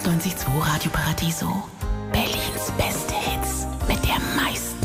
94.2 Radio Paradiso. Berlins beste Hits mit der meisten